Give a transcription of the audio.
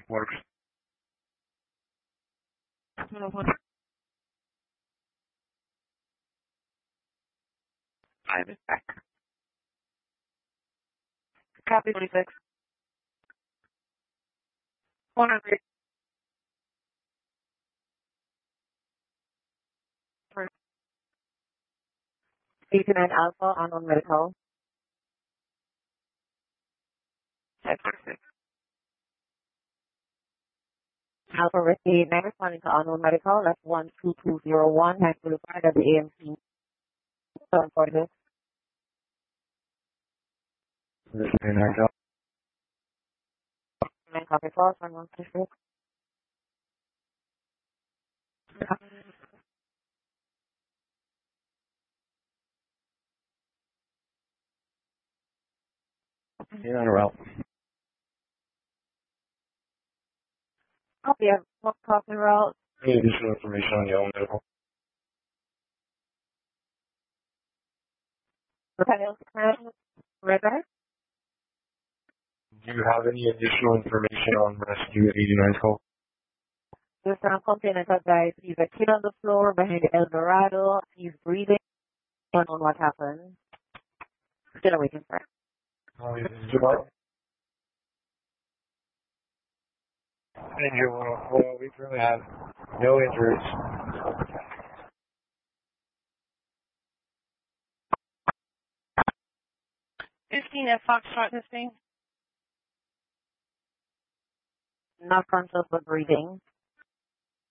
Works. Five is back. Copy 26. 100. 89 Alpha, unknown medical. 546. Alpha Whiskey 9 responding to unknown medical. That's 12201. Has to reply at the AMC 746. This is Alpha. 9 copy 4, 1126. You're on a route. Copy of one copy route. Any additional information on your own medical? Repetitive radar. Do you have any additional information on rescue at 89 Call? There's some complainant advice. He's a kid on the floor behind the Eldorado. He's breathing. Don't know what happened. Still waiting for it. How is it about? And well, we currently have no injuries. 15 at Foxtrot this thing. Not conscious but breathing.